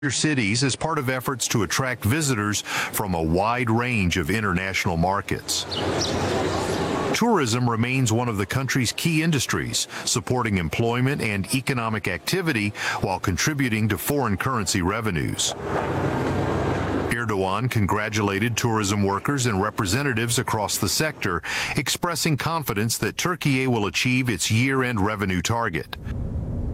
cities as part of efforts to attract visitors from a wide range of international markets. Tourism remains one of the country's key industries, supporting employment and economic activity while contributing to foreign currency revenues. Erdogan congratulated tourism workers and representatives across the sector, expressing confidence that Turkey will achieve its year-end revenue target.